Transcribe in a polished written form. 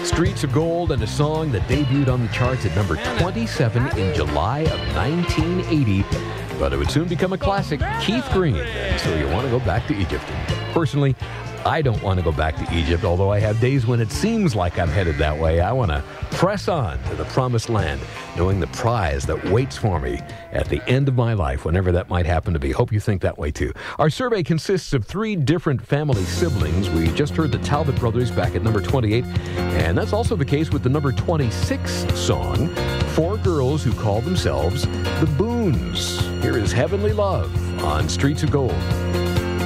Streets of Gold, and a song that debuted on the charts at number 27 in July of 1980. But it would soon become a classic, Keith Green. And so you want to go back to Egypt. Personally, I don't want to go back to Egypt, although I have days when it seems like I'm headed that way. I want to press on to the promised land, knowing the prize that waits for me at the end of my life, whenever that might happen to be. Hope you think that way, too. Our survey consists of 3 different family siblings. We just heard the Talbot Brothers back at number 28, and that's also the case with the number 26 song, 4 girls who call themselves the Boons. Here is Heavenly Love on Streets of Gold.